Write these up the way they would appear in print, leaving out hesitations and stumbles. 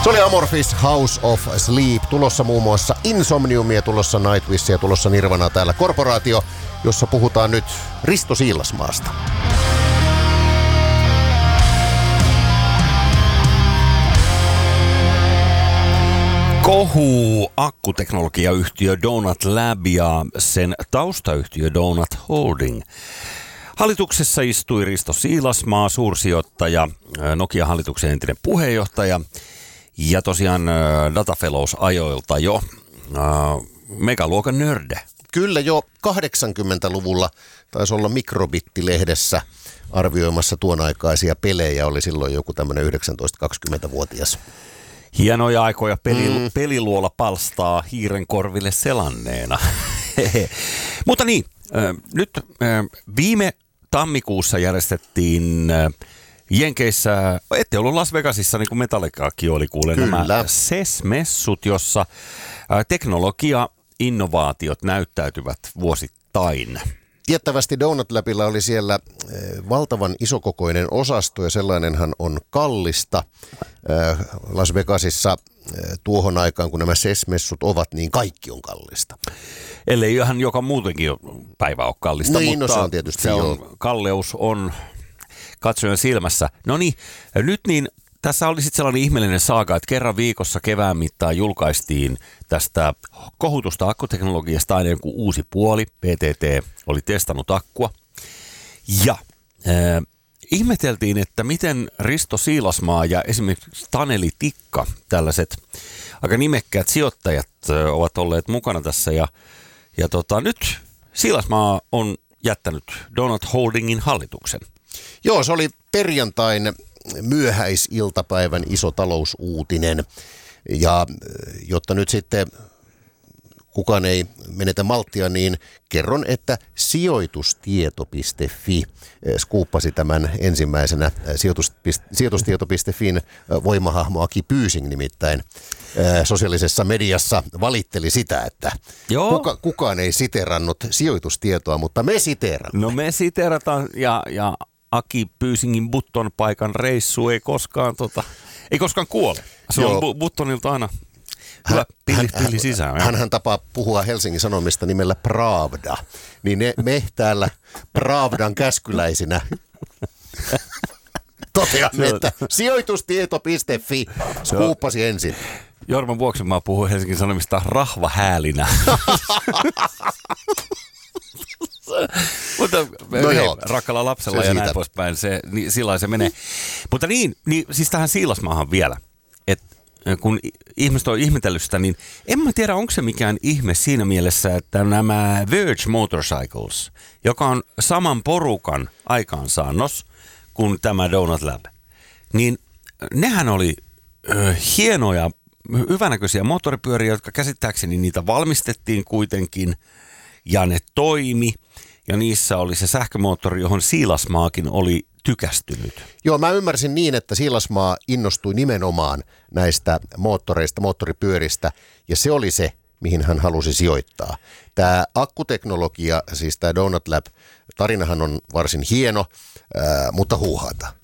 Se oli Amorphis House of Sleep. Tulossa muun muassa Insomniumia, tulossa Nightwishia, tulossa Nirvana täällä Korporaatio, jossa puhutaan nyt Risto Siilasmaasta. Kohuu akkuteknologiayhtiö Donut Lab ja sen taustayhtiö Donut Holding. Hallituksessa istui Risto Siilasmaa, suursijoittaja, Nokia-hallituksen entinen puheenjohtaja ja tosiaan Datafellows-ajoilta jo megaluokan nörde. Kyllä jo 80-luvulla taisi olla Mikrobit-lehdessä arvioimassa tuon aikaisia pelejä. Oli silloin joku tämmöinen 19-20-vuotias. Hienoja aikoja peliluola palstaa hiiren korville selanneena. Mutta niin, nyt viime tammikuussa järjestettiin Jenkeissä, ette ollut Las Vegasissa niin kuin Metallicakin oli kuulen nämä CES-messut, jossa teknologia-innovaatiot näyttäytyvät vuosittain. Tiettävästi Donut Labilla oli siellä valtavan isokokoinen osasto ja sellainenhan on kallista. Las Vegasissa tuohon aikaan, kun nämä CES-messut ovat, niin kaikki on kallista. Ellei ihan joka muutenkin päivä ole kallista, niin, mutta se on tietysti se on, kalleus on katsojan silmässä. No niin, nyt niin tässä oli sitten sellainen ihmeellinen saaga, että kerran viikossa kevään mittaan julkaistiin tästä kohutusta akkuteknologiasta aina joku uusi puoli. PTT oli testannut akkua. Ja ihmeteltiin, että miten Risto Siilasmaa ja esimerkiksi Taneli Tikka, tällaiset aika nimekkäät sijoittajat, ovat olleet mukana tässä. Ja nyt Siilasmaa on jättänyt Donut Holdingin hallituksen. Joo, se oli perjantain myöhäisiltapäivän iso talousuutinen. Ja jotta nyt sitten kukaan ei menetä malttia, niin kerron, että sijoitustieto.fi skuuppasi tämän ensimmäisenä. Sijoitustieto.fin voimahahmo Aki Pyysing nimittäin sosiaalisessa mediassa valitteli sitä, että kukaan ei siteerannut sijoitustietoa, mutta me siteeramme. No me siteerataan ja Aki Pyysingin Button paikan reissu ei koskaan kuole. Se on Buttonilta aina hyvä pilli sisään. Hänhän tapaa puhua Helsingin Sanomista nimellä Pravda. Niin me täällä Pravdan käskyläisinä toteamme, että sijoitustieto.fi skuuppasi ensin. Jorman vuoksi mä puhun Helsingin Sanomista rahvahäälinä. Mutta rakkalla lapsella ja näin poispäin, sillä se menee. Mutta niin, siis tähän Siilasmaahan vielä, että kun ihmiset on ihmetellyt sitä, niin en mä tiedä, onko se mikään ihme siinä mielessä, että nämä Verge Motorcycles, joka on saman porukan aikaansaannos kuin tämä Donut Lab, niin nehän oli hienoja, hyvänäköisiä moottoripyöriä, jotka käsittääkseni niitä valmistettiin kuitenkin ja ne toimi. Ja niissä oli se sähkömoottori, johon Siilasmaakin oli tykästynyt. Joo, mä ymmärsin niin, että Siilasmaa innostui nimenomaan näistä moottoripyöristä, ja se oli se, mihin hän halusi sijoittaa. Tämä akkuteknologia, siis tämä Donut Lab, tarinahan on varsin hieno, mutta huuhaata.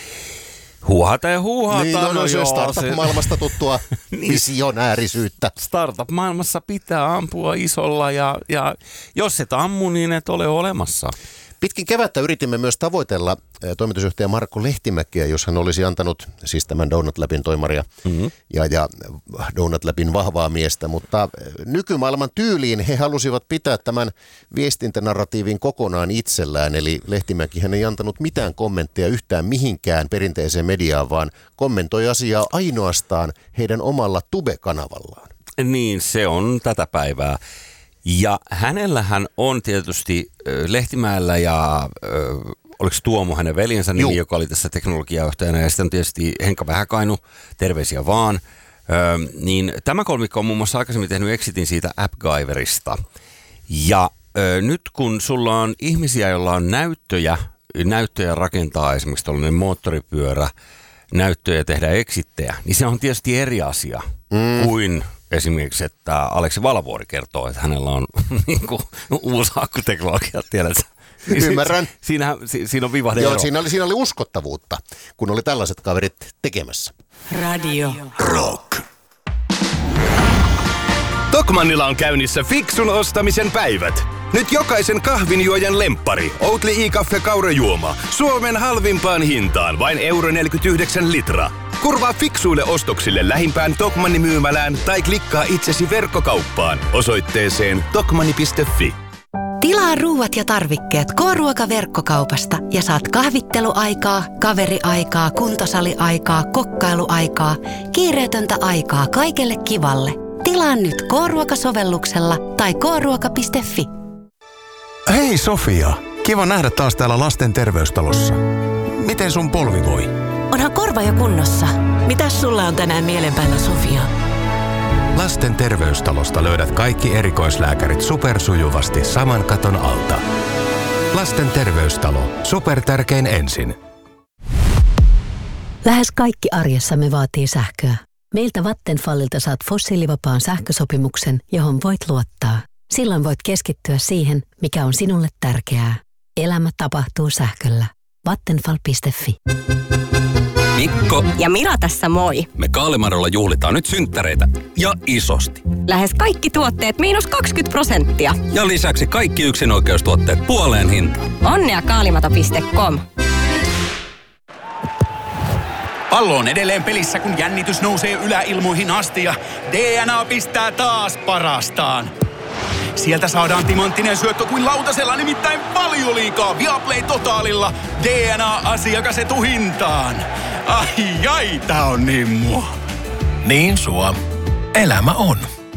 Huuhaata ja huuhaata. Niin, no se startup-maailmasta tuttua visionäärisyyttä. Startup-maailmassa pitää ampua isolla ja jos et ammu, niin et ole olemassa. Pitkin kevättä yritimme myös tavoitella toimitusjohtaja Markku Lehtimäkiä, jos hän olisi antanut siis tämän Donut Labin toimaria ja Donut Labin vahvaa miestä, mutta nykymaailman tyyliin he halusivat pitää tämän viestintänarratiivin kokonaan itsellään, eli Lehtimäkihän ei antanut mitään kommentteja yhtään mihinkään perinteiseen mediaan, vaan kommentoi asiaa ainoastaan heidän omalla Tube-kanavallaan. Niin, se on tätä päivää. Ja hänellähän on tietysti Lehtimäellä ja oliko Tuomo hänen veljensä nimi, joka oli tässä teknologiajohtajana, ja sitten on tietysti Henkka Vähäkainu, terveisiä vaan. Niin tämä kolmikko on muun muassa aikaisemmin tehnyt exitin siitä AppGyverista. Ja nyt kun sulla on ihmisiä, joilla on näyttöjä rakentaa esimerkiksi tällainen moottoripyörä, näyttöjä tehdä exittejä, niin se on tietysti eri asia kuin esimerkiksi, että Aleksi Valvuori kertoo, että hänellä on niin kuin uusi akkuteknologia, tiedätkö? Ymmärrän. Siinä on vivahde Joo, ero. siinä oli uskottavuutta, kun oli tällaiset kaverit tekemässä. Radio Rock. Tokmannilla on käynnissä fiksun ostamisen päivät. Nyt jokaisen kahvinjuojan lemppari, Oatly i-kaffe kaurajuoma, Suomen halvimpaan hintaan, vain €1,49 litra. Kurvaa fiksuille ostoksille lähimpään Tokmanni-myymälään tai klikkaa itsesi verkkokauppaan osoitteeseen tokmanni.fi. Tilaa ruuat ja tarvikkeet K-ruoka-verkkokaupasta ja saat kahvitteluaikaa, kaveriaikaa, kuntosaliaikaa, kokkailuaikaa, kiireetöntä aikaa kaikelle kivalle. Tilaa nyt K-ruoka-sovelluksella tai kruoka.fi. Hei Sofia, kiva nähdä taas täällä lasten terveystalossa. Miten sun polvi voi? Onhan korva jo kunnossa. Mitäs sulla on tänään mielen päällä, Sofia? Lasten terveystalosta löydät kaikki erikoislääkärit supersujuvasti saman katon alta. Lasten terveystalo. Supertärkein ensin. Lähes kaikki arjessamme vaatii sähköä. Meiltä Vattenfallilta saat fossiilivapaan sähkösopimuksen, johon voit luottaa. Silloin voit keskittyä siihen, mikä on sinulle tärkeää. Elämä tapahtuu sähköllä. Vattenfall.fi. Mikko ja Mira tässä moi. Me Kaalimarolla juhlitaan nyt synttäreitä ja isosti. Lähes kaikki tuotteet -20%. Ja lisäksi kaikki yksinoikeustuotteet puoleen hintaan. Onnea kaalimato.com. Pallo on edelleen pelissä, kun jännitys nousee yläilmoihin asti ja DNA pistää taas parastaan. Sieltä saadaan timanttinen syöttö kuin lautasella, nimittäin Valioliigaa Viaplay Totaalilla. DNA-asiakas etuhintaan. Ai, tää on niin mua. Niin sua. Elämä on.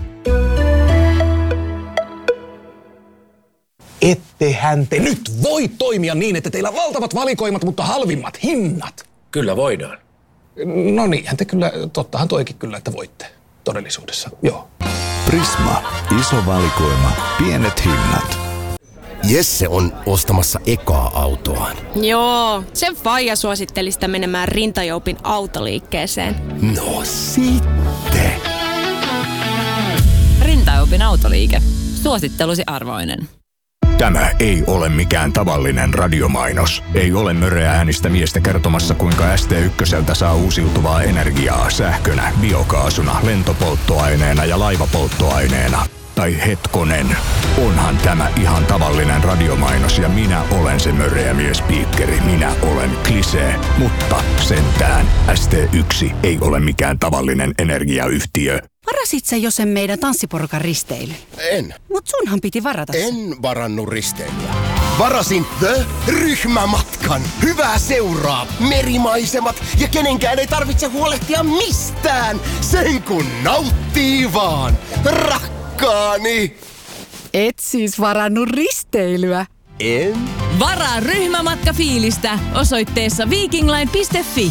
Ettehän te nyt voi toimia niin, että teillä on valtavat valikoimat, mutta halvimmat hinnat. Kyllä voidaan. No niinhän te kyllä, tottahan toikin kyllä, että voitte todellisuudessa, joo. Prisma. Iso valikoima. Pienet hinnat. Jesse on ostamassa ekaa autoaan. Joo, sen faija suositteli sitä menemään Rintajoupin autoliikkeeseen. No sitten. Rintajoupin autoliike. Suosittelusi arvoinen. Tämä ei ole mikään tavallinen radiomainos. Ei ole möreä äänistä miestä kertomassa, kuinka ST1 saa uusiutuvaa energiaa sähkönä, biokaasuna, lentopolttoaineena ja laivapolttoaineena. Tai hetkonen, onhan tämä ihan tavallinen radiomainos ja minä olen se möreä miespiikkeri. Minä olen Klisee, mutta sentään ST1 ei ole mikään tavallinen energiayhtiö. Varasit sä jo sen meidän tanssiporukan risteily? En. Mut sunhan piti varata se. En varannut risteilyä. Varasin The-ryhmämatkan. Hyvää seuraa, merimaisemat ja kenenkään ei tarvitse huolehtia mistään. Sen kun nauttii vaan. Rakkaani. Et siis varannut risteilyä? En. Varaa ryhmämatkafiilistä osoitteessa vikingline.fi.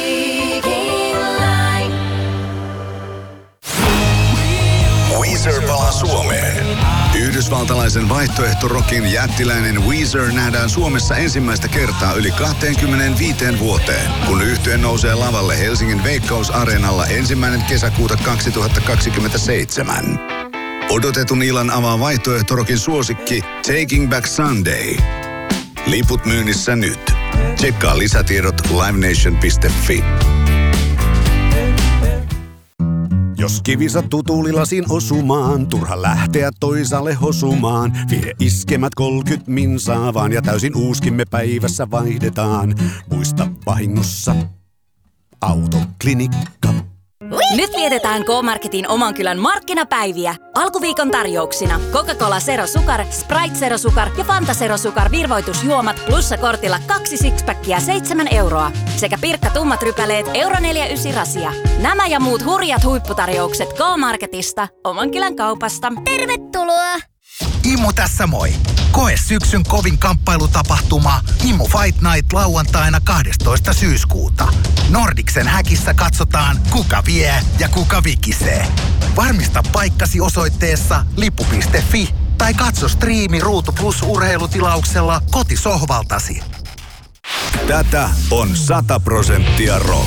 Weezer palaa Suomeen. Yhdysvaltalaisen vaihtoehtorokin jättiläinen Weezer nähdään Suomessa ensimmäistä kertaa yli 25 vuoteen, kun yhtye nousee lavalle Helsingin Veikkaus-areenalla 1. kesäkuuta 2027. Odotetun illan avaa vaihtoehtorokin suosikki Taking Back Sunday. Liput myynnissä nyt. Tsekkaa lisätiedot livenation.fi. Jos kivi sattuu tuulilasiin osumaan, turha lähteä toisaalle hosumaan. Vie iskemät 30 minsaa vaan ja täysin uuskimme päivässä vaihdetaan. Muista vahingossa Autoklinikka. Nyt vietetään K-Marketin oman kylän markkinapäiviä. Alkuviikon tarjouksina Coca-Cola Zero Sukar, Sprite Zero Sukar ja Fanta Zero Sukar virvoitusjuomat plussakortilla 2 sixpackia 7 euroa. Sekä Pirkka tummat rypäleet €4,9 rasia. Nämä ja muut hurjat huipputarjoukset K-Marketista, oman kylän kaupasta. Tervetuloa! Immu tässä moi! Koe syksyn kovin kamppailutapahtuma Immu Fight Night lauantaina 12. syyskuuta. Nordicsen häkissä katsotaan, kuka vie ja kuka vikisee. Varmista paikkasi osoitteessa lippu.fi tai katso striimi Ruutu Plus -urheilutilauksella kotisohvaltasi. Tätä on 100% rock.